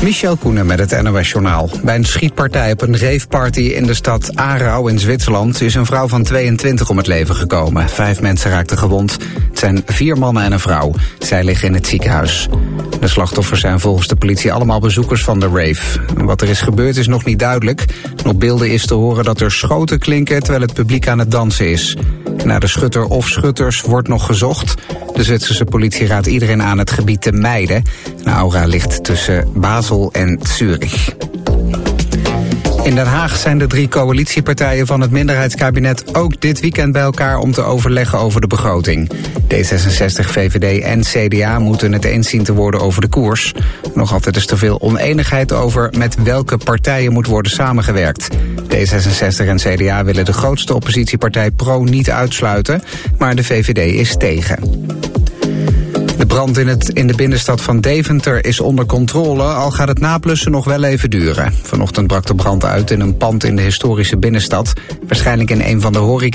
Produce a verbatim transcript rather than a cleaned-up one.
Michel Koenen met het N O S-journaal. Bij een schietpartij op een raveparty in de stad Aarau in Zwitserland is een vrouw van tweeëntwintig om het leven gekomen. Vijf mensen raakten gewond. Het zijn vier mannen en een vrouw. Zij liggen in het ziekenhuis. De slachtoffers zijn volgens de politie allemaal bezoekers van de rave. Wat er is gebeurd is nog niet duidelijk. Op beelden is te horen dat er schoten klinken terwijl het publiek aan het dansen is. Naar de schutter of schutters wordt nog gezocht. De Zwitserse politie raadt iedereen aan het gebied te mijden. Aura ligt tussen Basel en Zurich. In Den Haag zijn de drie coalitiepartijen van het minderheidskabinet ook dit weekend bij elkaar om te overleggen over de begroting. D zesenzestig, V V D en C D A moeten het eens zien te worden over de koers. Nog altijd is er veel oneenigheid over met welke partijen moet worden samengewerkt. D zesenzestig en C D A willen de grootste oppositiepartij Pro niet uitsluiten, maar de V V D is tegen. De brand in, het, in de binnenstad van Deventer is onder controle, al gaat het nablussen nog wel even duren. Vanochtend brak de brand uit in een pand in de historische binnenstad, waarschijnlijk in een van de horeca.